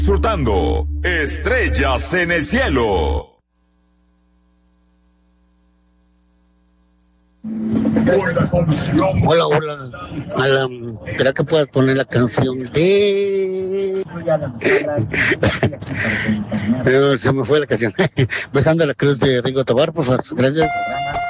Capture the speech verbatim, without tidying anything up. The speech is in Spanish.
Disfrutando Estrellas en el Cielo. Hola, hola, Alan. ¿Será que puedas poner la canción de... Se me fue la canción. Besando la cruz de Ringo Tobar, por favor. Gracias.